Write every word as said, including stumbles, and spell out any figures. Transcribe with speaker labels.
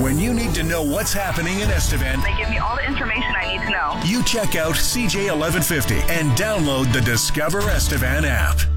Speaker 1: When you need to know what's happening in Estevan,
Speaker 2: They give me all the information I need to know.
Speaker 1: you check out C J eleven fifty and download the Discover Estevan app.